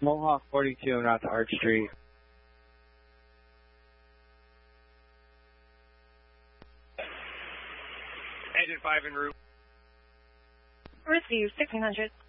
Mohawk 42 and route to Arch Street. Engine 5 en route. Receive 1600.